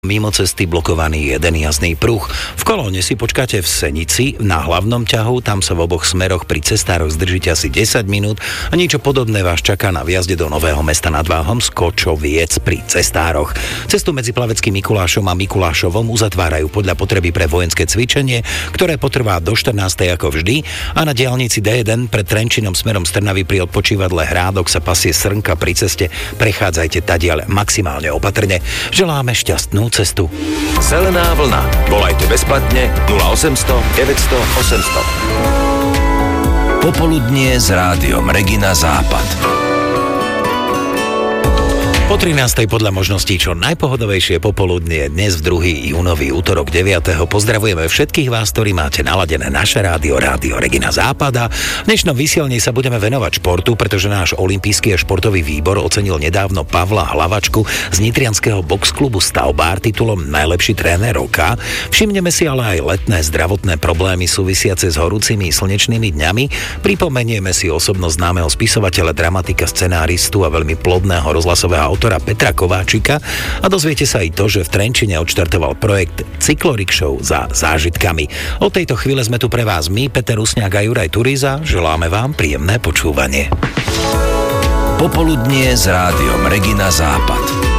Mimo cesty blokovaný jeden jazdný pruh. V Kolóne si počkáte v Senici na hlavnom ťahu, tam sa v oboch smeroch pri cestároch zdržíte asi 10 minút a niečo podobné vás čaká na vjazde do Nového Mesta nad Váhom z Kočoviec pri cestároch. Cestu medzi Plaveckým Mikulášom a Mikulášovom uzatvárajú podľa potreby pre vojenské cvičenie, ktoré potrvá do 14. ako vždy, a na diaľnici D1 pred Trenčinom smerom z Trnavy pri odpočívadle Hrádok sa pasie srnka pri ceste, prechádzajte tadiaľ maximálne opatrne. Želáme šťastnú cestu. Zelená vlna. Volajte bezplatne 0800 900 800. Popoludnie s rádiom Regina Západ. Po 13. podľa možností čo najpohodovejšie popoludnie dnes v 2. júnový útorok 9. Pozdravujeme všetkých vás, ktorí máte naladené naše rádio Regina Západa. V dnešnom vysielni sa budeme venovať športu, pretože náš olympijský a športový výbor ocenil nedávno Pavla Hlavačku z nitrianskeho boxklubu Stavbár titulom Najlepší tréner roka. Všimneme si ale aj letné zdravotné problémy súvisiace s horúcimi slnečnými dňami. Pripomenieme si osobnosť známeho spisovateľa, dramatika, scenáristu a veľmi plodného rozhlasového autora Petra Kováčika a dozviete sa aj to, že v Trenčine odštartoval projekt Cyklorikšou za zážitkami. Od tejto chvíle sme tu pre vás my, Peter Rusňák a Juraj Turíza. Želáme vám príjemné počúvanie. Popoludnie s rádiom Regina Západ.